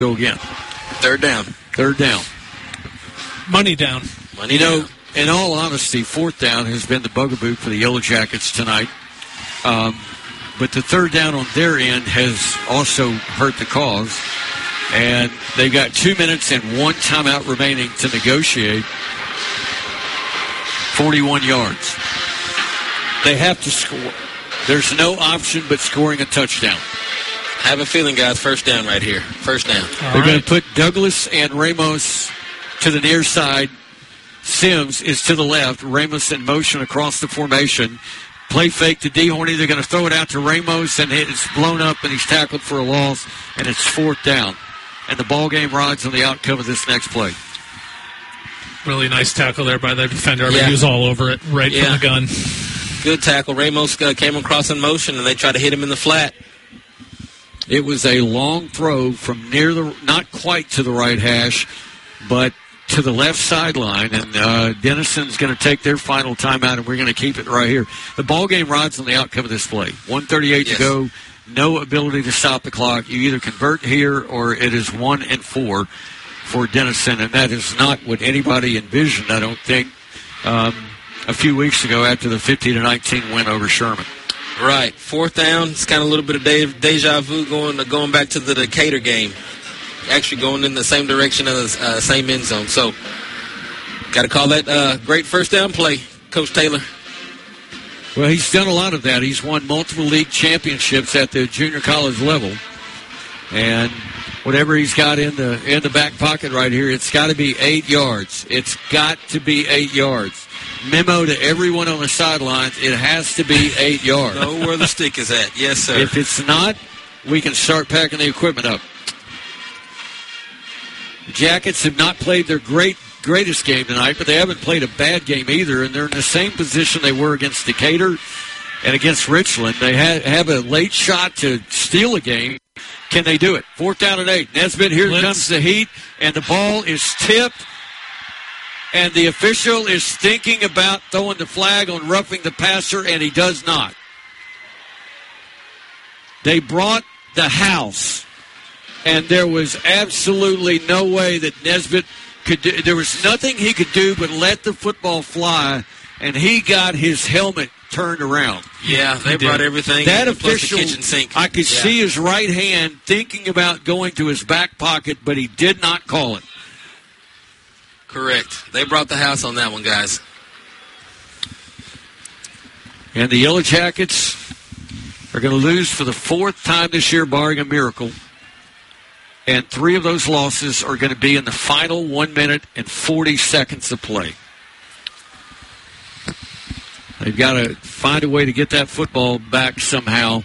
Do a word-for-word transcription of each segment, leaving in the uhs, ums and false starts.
Go again. Third down. Third down. Money down. Money you know, down. in all honesty, fourth down has been the bugaboo for the Yellow Jackets tonight. Um, but the third down on their end has also hurt the cause. And they've got two minutes and one timeout remaining to negotiate. forty-one yards. They have to score. There's no option but scoring a touchdown. I have a feeling, guys, first down right here. First down. All They're right. going to put Douglas and Ramos to the near side. Sims is to the left. Ramos in motion across the formation. Play fake to D. Horny. They're going to throw it out to Ramos, and it's blown up, and he's tackled for a loss, and it's fourth down. And the ball game rides on the outcome of this next play. Really nice tackle there by the defender. I mean, yeah. He was all over it right yeah. from the gun. Good tackle. Ramos uh, came across in motion, and they tried to hit him in the flat. It was a long throw from near the, not quite to the right hash, but to the left sideline. And uh, Denison's going to take their final timeout, and we're going to keep it right here. The ball game rides on the outcome of this play. one thirty-eight yes. to go. No ability to stop the clock. You either convert here, or it is one and four for Denison, and that is not what anybody envisioned, I don't think, um, a few weeks ago after the fifty to nineteen win over Sherman. Right. Fourth down. It's kind of a little bit of de- deja vu going going back to the Decatur game. Actually going in the same direction of the uh, same end zone. So, got to call that uh, great first down play, Coach Taylor. Well, he's done a lot of that. He's won multiple league championships at the junior college level. And whatever he's got in the in the back pocket right here, it's got to be eight yards. It's got to be eight yards. Memo to everyone on the sidelines, it has to be eight yards. Know where the stick is at. Yes, sir. If it's not, we can start packing the equipment up. The Jackets have not played their great greatest game tonight, but they haven't played a bad game either, and they're in the same position they were against Decatur and against Richland. They ha- have a late shot to steal a game. Can they do it? Fourth down and eight. Nesbitt, here Blitz. comes the heat, and the ball is tipped. And the official is thinking about throwing the flag on roughing the passer, and he does not. They brought the house, and there was absolutely no way that Nesbitt could do. There was nothing he could do but let the football fly, and he got his helmet turned around. Yeah, they brought everything. That in, plus official, the kitchen sink. I could yeah. see his right hand thinking about going to his back pocket, but he did not call it. Correct. They brought the house on that one, guys. And the Yellow Jackets are going to lose for the fourth time this year, barring a miracle. And three of those losses are going to be in the final one minute and forty seconds of play. They've got to find a way to get that football back somehow.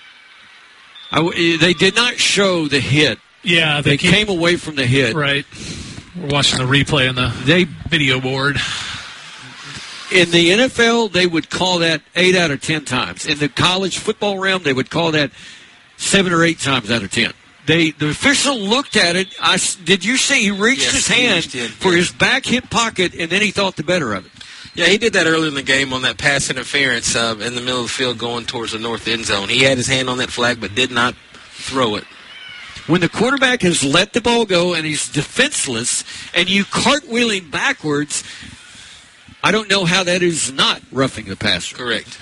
I, they did not show the hit. Yeah, they, they keep, came away from the hit. Right. We're watching the replay on the they, video board. In the N F L, they would call that eight out of ten times. In the college football realm, they would call that seven or eight times out of ten. They, the official looked at it. I, did you see he reached yes, his hand did, for yeah. his back hip pocket, and then he thought the better of it? Yeah, he did that earlier in the game on that pass interference uh, in the middle of the field going towards the north end zone. He had his hand on that flag but did not throw it. When the quarterback has let the ball go and he's defenseless and you cartwheeling backwards, I don't know how that is not roughing the passer. Correct.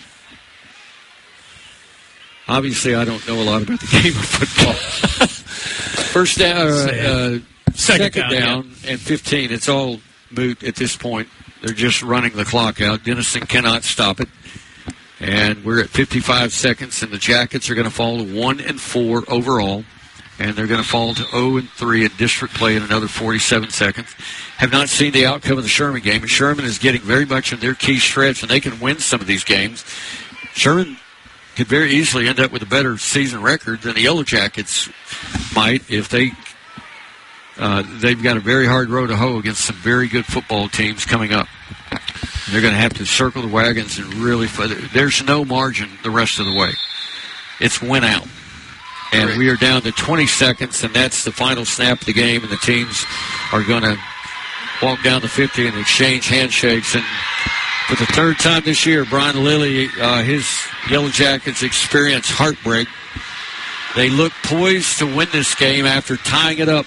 Obviously, I don't know a lot about the game of football. First down, uh, uh, second, second down, down yeah. and fifteen. It's all moot at this point. They're just running the clock out. Denison cannot stop it. And we're at fifty-five seconds, and the Jackets are going to fall to one and four overall. And they're going to fall to oh and three in district play in another forty-seven seconds. Have not seen the outcome of the Sherman game. And Sherman is getting very much in their key stretch, and they can win some of these games. Sherman could very easily end up with a better season record than the Yellow Jackets might if they, uh, they've got a very hard road to hoe against some very good football teams coming up. And they're going to have to circle the wagons and really, there's no margin the rest of the way. It's win out. And Correct. We are down to twenty seconds, and that's the final snap of the game, and the teams are going to walk down the fifty and exchange handshakes. And for the third time this year, Brian Lilly, uh, his Yellow Jackets experience heartbreak. They look poised to win this game after tying it up